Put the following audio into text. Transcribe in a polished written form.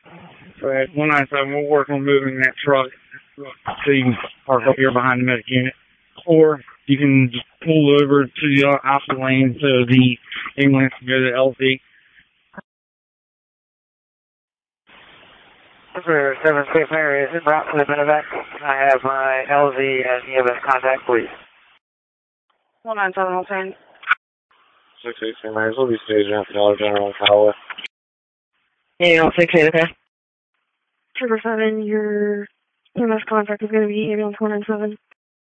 But 197, we'll work on moving that truck so you can park up here behind the medic unit. Or you can just pull over to the opposite lane so the ambulance can go to LZ. For 7-6 Mary, is it route to the medevac? I have my LZ and EMS contact, please. 197, hold turn. 6-8 Mary, we'll be staging at Dollar General in Callaway. Yeah, 6-8, okay. Trooper 7, your EMS contact is going to be ambulance 197.